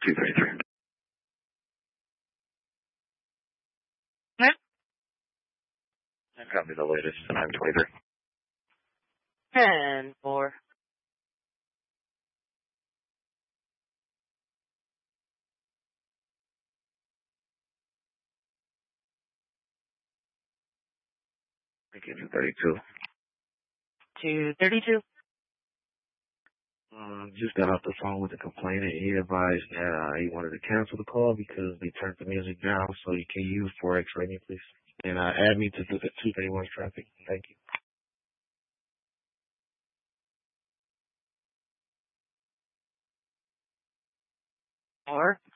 233. Yeah. Copy the latest, 923. 10-4. Thank you, 232. 232. Just got off the phone with the complainant. He advised that he wanted to cancel the call because they turned the music down. So you can use Forex rating, please. And add me to the 231 traffic. Thank you. Or